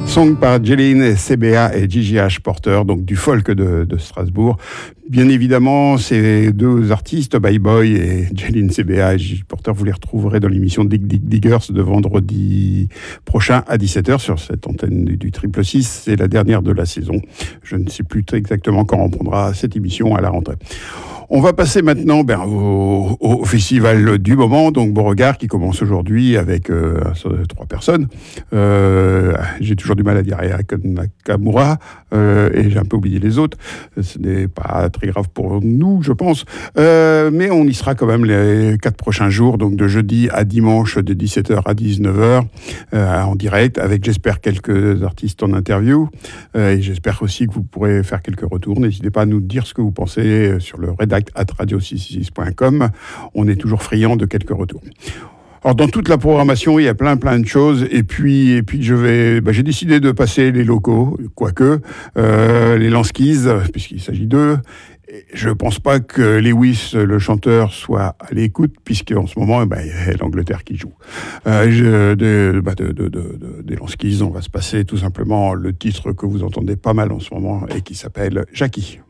Song par Jeline CBA et JJH Porter, donc du folk de Strasbourg. Bien évidemment, ces deux artistes, Bye Boy et Jeline CBA et JJH Porter, vous les retrouverez dans l'émission Dig Dig Diggers de vendredi prochain à 17h sur cette antenne du 666. C'est la dernière de la saison. Je ne sais plus exactement quand on prendra cette émission à la rentrée. On va passer maintenant au festival du moment, donc Beauregard, qui commence aujourd'hui avec 3 personnes. J'ai toujours du mal à dire Aya Nakamura, et j'ai un peu oublié les autres. Ce n'est pas très grave pour nous, je pense. Mais on y sera quand même les 4 prochains jours, donc de jeudi à dimanche, de 17h à 19h, en direct, avec, j'espère, quelques artistes en interview. Et j'espère aussi que vous pourrez faire quelques retours. N'hésitez pas à nous dire ce que vous pensez sur le redact@radio666.com. On est toujours friand de quelques retours. Alors, dans toute la programmation, il y a plein de choses. Et puis j'ai décidé de passer les locaux, quoique, les Lanskis, puisqu'il s'agit d'eux. Je pense pas que Lewis, le chanteur, soit à l'écoute, puisqu'en ce moment, il y a l'Angleterre qui joue. Des Lanskis, on va se passer tout simplement le titre que vous entendez pas mal en ce moment et qui s'appelle Jackie.